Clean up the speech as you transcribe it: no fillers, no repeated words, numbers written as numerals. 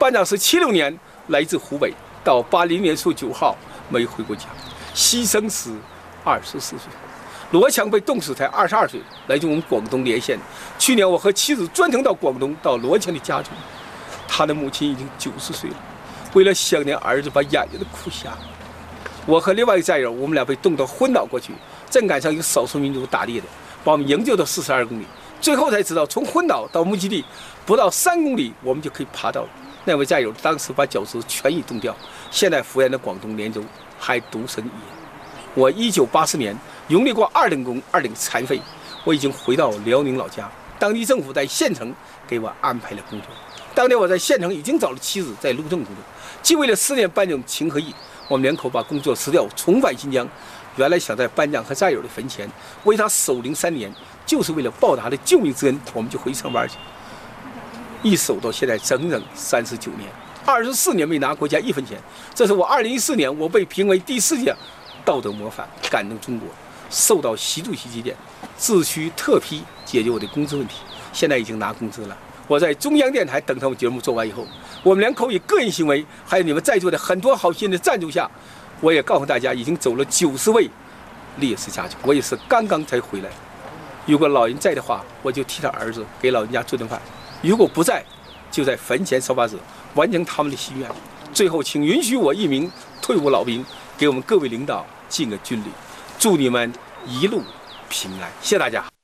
班长是76年来自湖北，到80年9号没回过家，牺牲时24岁。罗强被冻死才22岁，来自我们广东连县。去年我和妻子专程到广东，到罗强的家中，他的母亲已经90岁了，为了想念儿子，把眼睛都哭瞎了。我和另外一个战友，我们俩被冻得昏倒过去，正赶上有少数民族打猎的，把我们营救到42公里。最后才知道，从昏岛到目的地不到3公里，我们就可以爬到了。那位战友当时把脚趾全已冻掉，现在服员的广东连州，还独身一人。我1984年永历过2等功、2等残废，我已经回到辽宁老家。当地政府在县城给我安排了工作。当年我在县城已经找了妻子在路政工作，既为了思念班长情和义，我们两口把工作辞掉，重返新疆。原来想在班长和战友的坟前为他守灵3年，就是为了报答他的救命之恩，我们就回上班去。一守到现在整整39年，24年没拿国家1分钱。这是我2014年我被评为第4届道德模范，感动中国，受到习主席接见，自需特批解决我的工资问题。现在已经拿工资了。我在中央电台等他们节目做完以后，我们两口以个人行为，还有你们在座的很多好心的赞助下，我也告诉大家，已经走了90位烈士家属。我也是刚刚才回来。如果老人在的话，我就替他儿子给老人家做顿饭；如果不在，就在坟前烧把纸，完成他们的心愿。最后，请允许我一名退伍老兵给我们各位领导敬个军礼，祝你们一路平安。谢谢大家。